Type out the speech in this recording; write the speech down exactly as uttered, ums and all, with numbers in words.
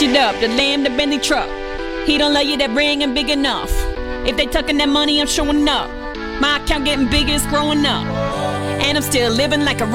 Switch it up, the lamb, the Bentley truck. He don't love you, that ring ain't big enough. If they tucking that money, I'm showing up. My account getting bigger, it's growing up. And I'm still living like a